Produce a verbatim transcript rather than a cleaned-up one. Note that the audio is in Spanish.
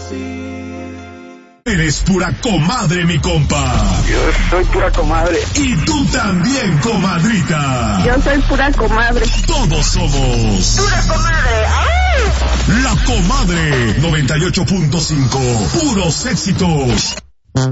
Eres pura comadre, mi compa. Yo soy pura comadre. Y tú también, comadrita. Yo soy pura comadre. Todos somos pura comadre. ¡Ay! La Comadre noventa y ocho punto cinco. Puros éxitos.